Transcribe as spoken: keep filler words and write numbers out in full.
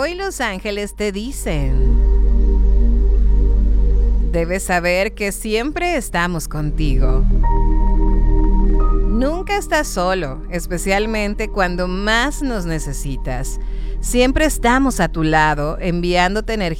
Hoy los ángeles te dicen: debes saber que siempre estamos contigo. Nunca estás solo, especialmente cuando más nos necesitas. Siempre estamos a tu lado, enviándote energía